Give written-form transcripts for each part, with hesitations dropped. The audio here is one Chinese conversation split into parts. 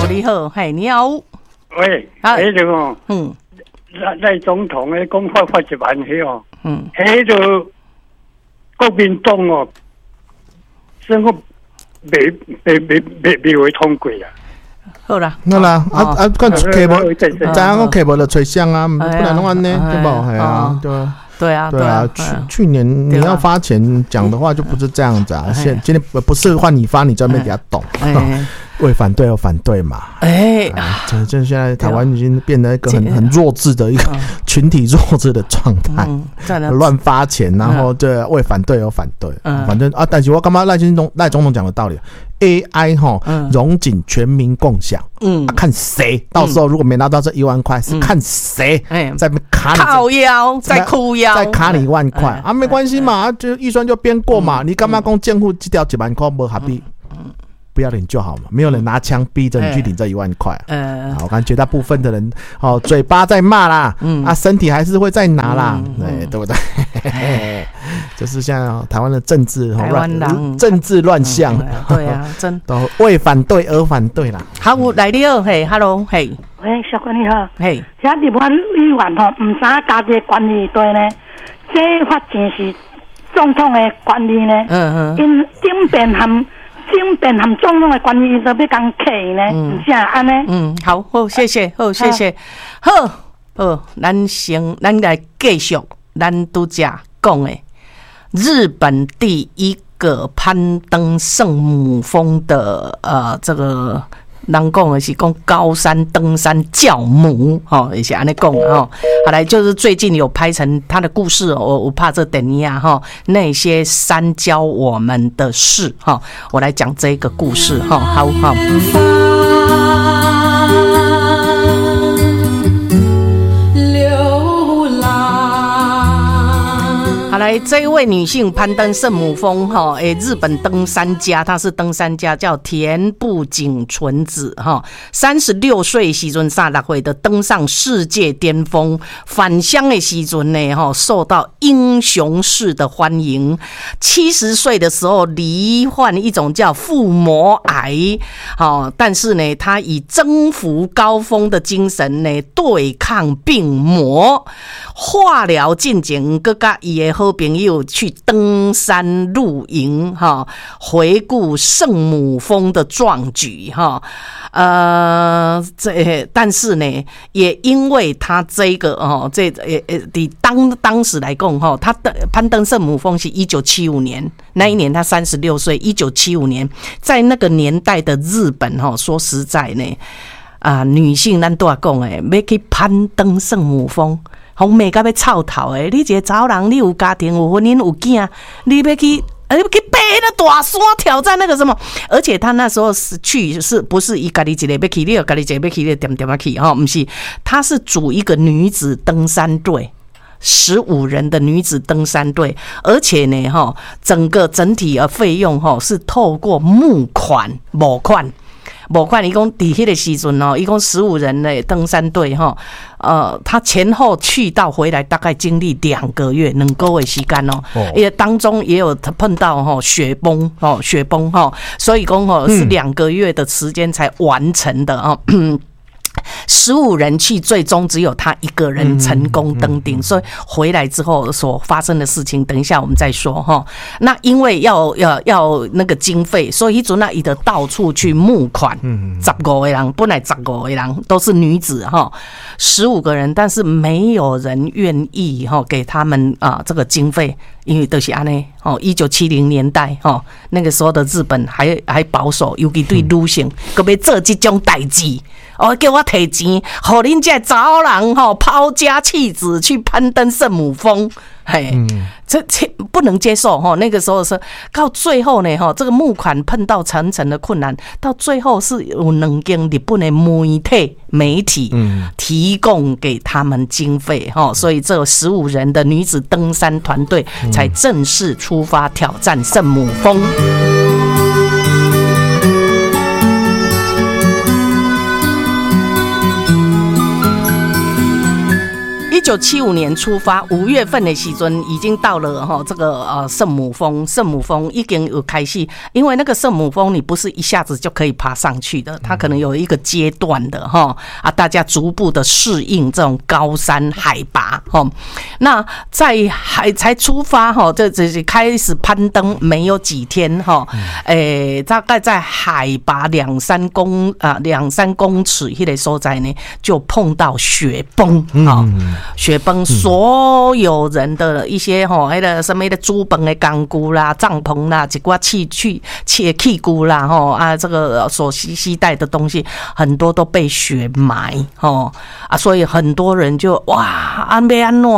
好，你好，嘿，你好。 喂，迄个哦，赖总统诶，讲发1万迄哦，迄个国民党哦，生活未会通过啊。 好啦， 看客无，知影讲客无就找相啊，不然拢安尼，对不？系啊，对啊，去年你要发钱讲的话就不是这样子啊，今天不是换你发，你专门给他懂。为反对而反对嘛，这现在台湾已经变得一个很弱智的一个群体弱智的状态，乱发钱，然后对为反对而反对，反正啊，但是我感觉赖总统讲的道理 ，AI 荣景全民共享，看谁到时候如果没拿到这1万块，是看谁在卡你靠腰，在哭腰， 再卡你1万块啊，没关系嘛，就预算就编过嘛，你干嘛讲建户这条1万块不合理？不要领就好嘛，没有人拿枪逼着你去领这1万块。我感觉大部分的人嘴巴在骂啦，身体还是会再拿啦，对不对？就是像台湾的政治乱象， 对啊，真都为反对而反对啦。 好，来了，嘿 ，Hello， 嘿， 喂，小哥你好， 嘿， 这日本议员唔知家己管理队呢，这发钱是总统的管理呢，因顶边和总统的关系都要讲客呢，唔是安尼。 好，谢谢，好，咱来继续，咱拄则讲的日本第一个攀登圣母峰的这个。人讲的是讲高山登山教母，也是安尼讲好来就是最近有拍成他的故事，我怕这电影啊那些山教我们的事我来讲这个故事好。好来，这一位女性攀登圣母峰日本登山家，她是登山家，叫田部井纯子36岁时阵36岁的登上世界巅峰，返乡的时阵呢受到英雄式的欢迎。70岁的时候罹患一种叫腹膜癌但是呢，她以征服高峰的精神呢对抗病魔，化疗进前，佮甲伊的好朋友去登山露营回顾圣母峰的壮举但是呢，也因为他这个当时来讲他的攀登圣母峰是1975年，那一年他36岁，1975年，在那个年代的日本说实在呢女性咱都要讲要去攀登圣母峰。红妹甲要臭头诶！你一个查某人，你有家庭、有婚姻、有囝，你要去爬那大山挑战那个什么？而且他那时候是不是一家己一个要去，你有家己一个要去，你点点去不是，他是组一个女子登山队。15人的女子登山队，而且呢，整体的费用是透过募款，伊讲伫迄个时阵伊讲15人的登山队他前后去到回来大概经历2个月2个月时间也当中也有碰到雪崩所以讲是2个月的时间才完成的15人去，最终只有他一个人成功登顶，所以回来之后所发生的事情，等一下我们再说那因为要那个经费，所以那伊就到处去募款，15个人，本来15个人都是女子15个人，但是没有人愿意给他们这个经费，因为都是安尼1970年代那个时候的日本还保守，尤其对女性，佮要做这种代志。叫我提钱，互恁这查某人抛家弃子去攀登圣母峰，这不能接受那个时候是到最后呢这个募款碰到层层的困难，到最后是有2间日本的媒体提供给他们经费所以这15人的女子登山团队才正式出发挑战圣母峰。 1975年出发，5月份的时阵已经到了这个圣母峰已经有开始，因为那个圣母峰你不是一下子就可以爬上去的，它可能有一个阶段的大家逐步的适应这种高山海拔那在才出发这开始攀登没有几天大概在海拔2-3公尺那个所在呢，就碰到雪崩雪崩，所有人的一些那个什么的煮饭的工具啦、帐篷啦、一挂器具啦这个所携带的东西很多都被雪埋所以很多人就哇要怎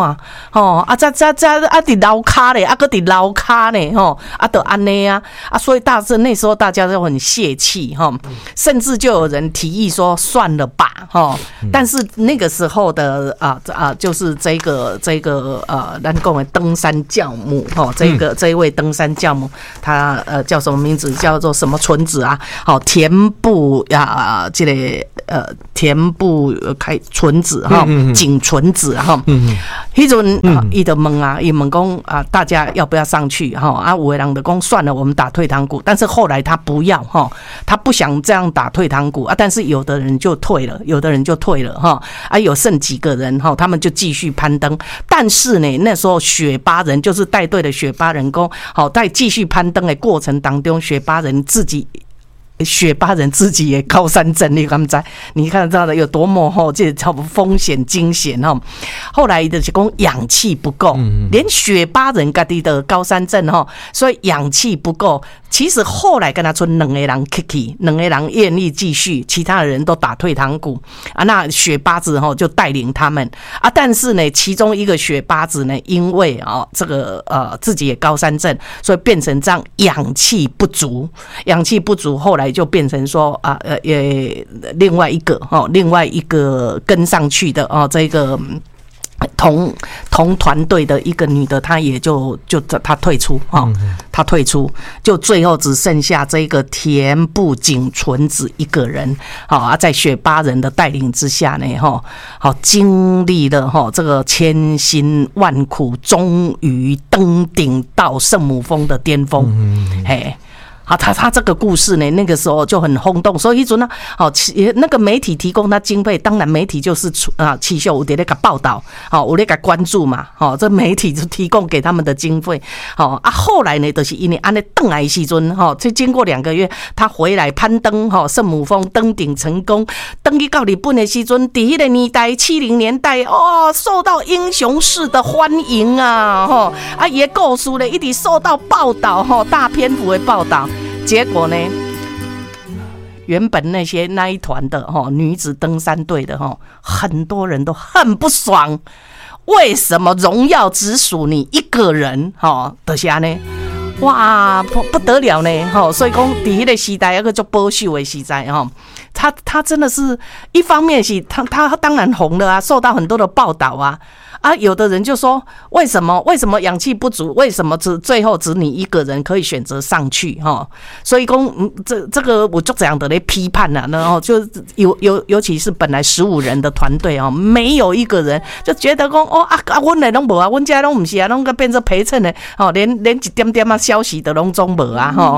在楼骹咧，搁伫楼骹咧就安尼所以那时候大家都很泄气甚至就有人提议说算了吧但是那个时候的就是这个咱讲的登山教母这一位登山教母，他叫什么名字？叫做什么纯子田部这个田部开纯子景纯子迄阵伊就问伊问讲大家要不要上去有的人就讲算了，我们打退堂鼓。但是后来他不要他不想这样打退堂鼓但是有的人就退了有剩几个人他们就继续攀登。但是呢，那时候雪巴人就是带队的雪巴人工在继续攀登的过程当中，雪巴人自己也高山症，你看到的有多么这风险惊险后来就是说氧气不够，连雪巴人自己的高山症所以氧气不够。其实后来跟他说2个人起2个人愿意继续，其他的人都打退堂鼓那雪巴子就带领他们但是呢，其中一个雪巴子呢，因为这个自己也高山症，所以变成这样氧气不足，后来就变成说另外一个跟上去的这个同团队的一个女的，她也就她退出就最后只剩下这个田部景纯子一个人在雪巴人的带领之下呢经历了这个千辛万苦，终于登顶到圣母峰的巅峰他这个故事呢，那个时候就很轰动，所以那那个媒体提供他经费，当然媒体就是气象有在那个报道有在那个关注嘛这媒体就提供给他们的经费后来呢，就是因为安尼回来的时阵就经过2个月，他回来攀登圣母峰，登顶成功，登去到日本的时阵，在那个年代70年代受到英雄式的欢迎也故事呢一直受到报道大篇幅的报道。结果呢，原本那一团的女子登山队的很多人都很不爽，为什么荣耀只属你一个人就是这样哇不得了呢所以说在那个时代那个做保守的时代他真的是一方面是他当然红了受到很多的报道有的人就说为什么氧气不足，为什么最后只你一个人可以选择上去所以这个我就这样的来批判然后就尤其是本来15人的团队没有一个人就觉得说我们都没我们家都不是都变成陪衬的连一点点消息都拢总没好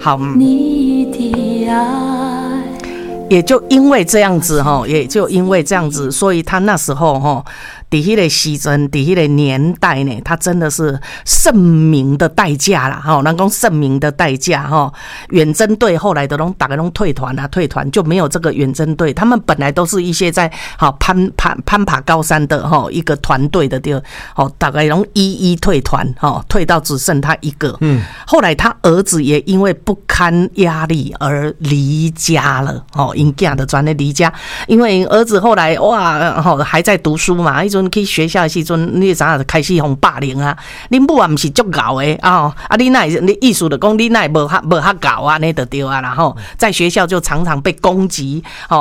也就因为这样子所以他那时候在那个时阵，在那个年代呢，他真的是盛名的代价啦人讲盛名的代价远征队后来的大家都退团就没有这个远征队，他们本来都是一些在攀爬高山的一个团队的大概都一退团退到只剩他一个后来他儿子也因为不堪压力而离家了因囝的转的离家，因为儿子后来还在读书嘛，那阵去学校的时阵，你知影开始互霸凌恁母也不是足敖的你那意思就讲你那无较敖那就对啦在学校就常常被攻击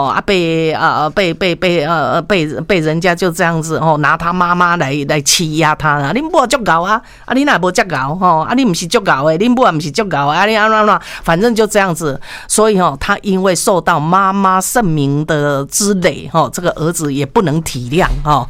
被人家就这样子拿他妈妈来欺压他恁母足敖你那无足敖你不是足敖的，恁母也不是足敖的你反正就这样子，所以他因为受到妈妈盛名的之累这个儿子也不能体谅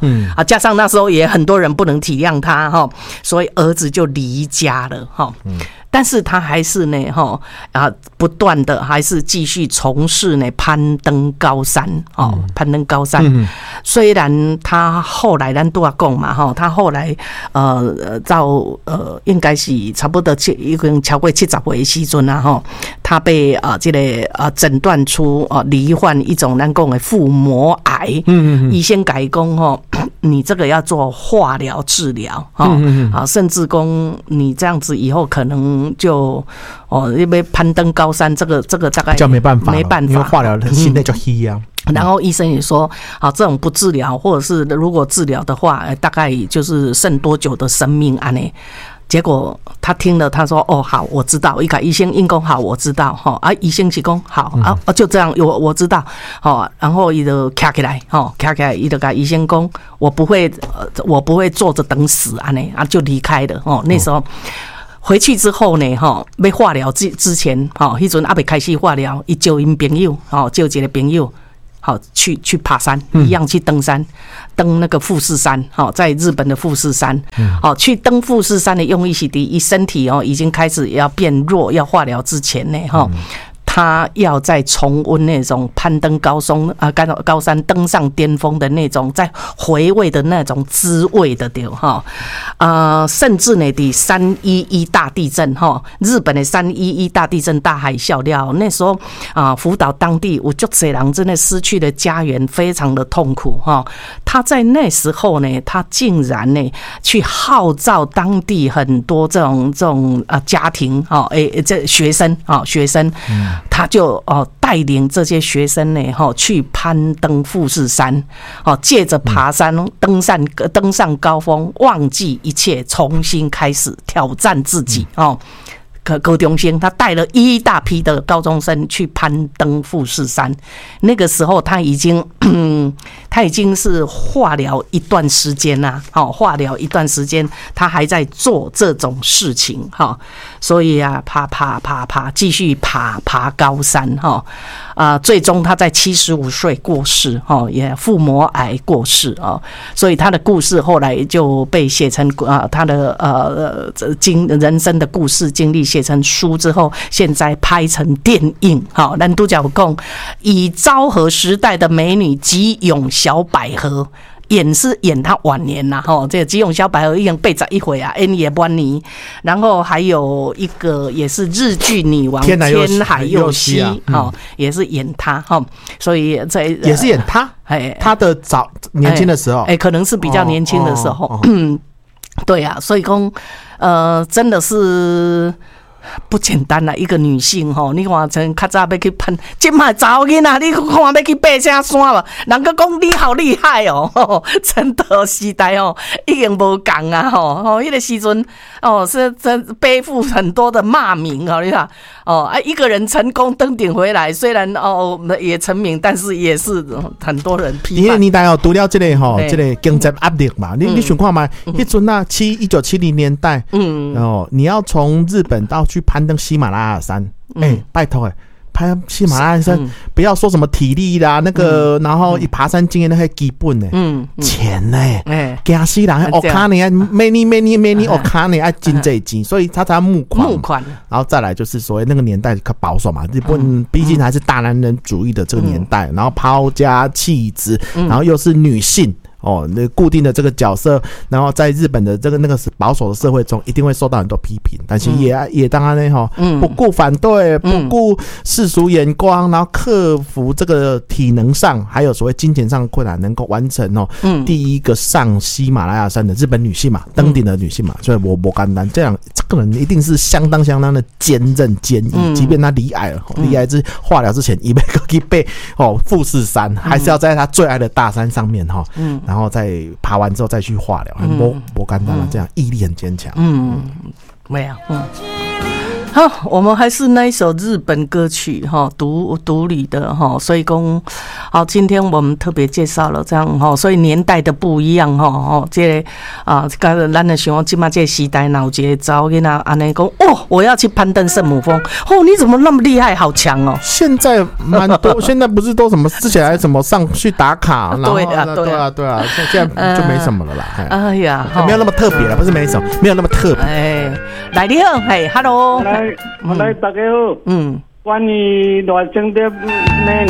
啊，加上那时候也很多人不能体谅他哈，所以儿子就离家了哈。但是他还是呢，不断的还是继续从事呢攀登高山，攀登高山。虽然他后来咱都要讲嘛，他后来到应该是差不多已经超过70岁的时阵啊，他被这个诊断出罹患一种咱讲的腹膜癌。医生改讲你这个要做化疗治疗甚至讲你这样子以后可能就因为攀登高山这个大概就没办法，因为化疗现在就黑啊。 然后医生也说，这种不治疗，或者是如果治疗的话，大概就是剩多久的生命安呢？结果他听了，他说：“好，我知道。”一个医生应讲好，我知道医生是讲好就这样，我知道然后伊就站起来站起来，伊就跟医生讲：“我不会坐着等死安呢就离开了那时候。回去之后呢，要化疗之前，迄阵还没开始化疗，伊叫因朋友，叫一个朋友，去爬山，一样去登山，登那个富士山，在日本的富士山，去登富士山的用意是伊身体已经开始要变弱，要化疗之前呢，他要再重温那种攀登高山登上巅峰的那种再回味的那种滋味的对甚至呢的311大地震日本的311大地震大海啸了那时候福岛当地有很多人真的失去了家园，非常的痛苦他在那时候呢，他竟然呢去号召当地很多这种家庭这学生他就带领这些学生呢去攀登富士山借着爬山登上高峰，忘记一切，重新开始挑战自己高中生他带了一大批的高中生去攀登富士山，那个时候他已经是化疗一段时间啦化疗一段时间他还在做这种事情所以爬继续爬高山最终他在75岁过世也腹膜癌过世所以他的故事后来就被写成他的人生的故事经历写成书之后，现在拍成电影咱都讲以昭和时代的美女吉永小百合是演他晚年啦这个吉永小百合已经81岁啊，演也晚年。然后还有一个也是日剧女王天海佑希也是演他所以也是演他的早年轻的时候可能是比较年轻的时候对啊，所以说真的是不简单啦，一个女性你看像较早要去攀，现在查某囡仔你看要去爬啥山吧，人家讲你好厉害真的时代已经无同啊那个时阵是真背负很多的骂名你看一个人成功登顶回来，虽然也成名，但是也是很多人批判。 因为年代除了这个经济压力嘛，你想看嘛，那阵1970年代你要从日本到去攀登喜马拉雅山拜托攀喜马拉雅山不要说什么体力啦那个然后一爬山经验那些基本的钱惊死人我看你many 我看你爱真济钱，所以他才募款然后再来就是所谓那个年代较保守嘛，日本毕竟还是大男人主义的这个年代然后抛家弃子然后又是女性那固定的这个角色，然后在日本的那个保守的社会中，一定会受到很多批评，但是也当然呢不顾反对，不顾世俗眼光，然后克服这个体能上还有所谓金钱上的困难，能够完成第一个上喜马拉雅山的日本女性嘛，登顶的女性嘛，所以我不简单，这样这个人一定是相当的坚韧坚毅，即便他罹癌了，罹癌之化疗之前，也可以被富士山，还是要在他最爱的大山上面然后再爬完之后再去化疗，不简单了，这样毅力很坚强。 没有好，我们还是那一首日本歌曲哈，独立的哈，所以讲好，今天我们特别介绍了这样哈，所以年代的不一样哈，这个咱的想今嘛这个时代哪有一个查某囡仔安尼讲哦，我要去攀登圣母峰哦，你怎么那么厉害，好强哦！ 现在蛮多，现在不是都什么之前还什么上去打卡，然后对啊，现在就没什么了啦。 哎呀， 没有那么特别了，不是没什么，没有那么特别。 哎，来你好，嘿 ，Hello。 来，大家好。关于大正的那年